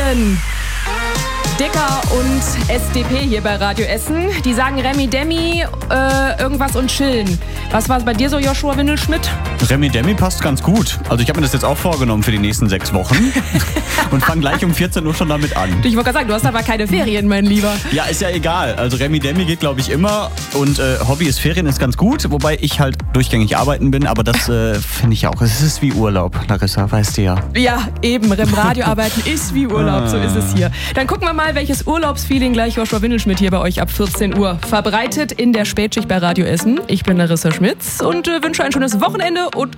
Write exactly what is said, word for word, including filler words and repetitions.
Grünen. Dicker und S D P hier bei Radio Essen. Die sagen Remi Demi, äh, irgendwas und chillen. Was war es bei dir so, Joshua Windelschmidt? Remi Demi passt ganz gut. Also ich habe mir das jetzt auch vorgenommen für die nächsten sechs Wochen und fange gleich um vierzehn Uhr schon damit an. Ich wollte gerade sagen, du hast aber keine Ferien, mein Lieber. Ja, ist ja egal. Also Remi Demi geht, glaube ich, immer und äh, Hobby ist Ferien ist ganz gut, wobei ich halt durchgängig arbeiten bin, aber das äh, finde ich auch. Es ist wie Urlaub, Larissa, weißt du ja. Ja, eben. Im Radio arbeiten ist wie Urlaub, so ist es hier. Dann gucken wir mal, welches Urlaubsfeeling gleich Joshua Windelschmidt hier bei euch ab vierzehn Uhr verbreitet in der Spätschicht bei Radio Essen. Ich bin Larissa Schmitz und äh, wünsche ein schönes Wochenende und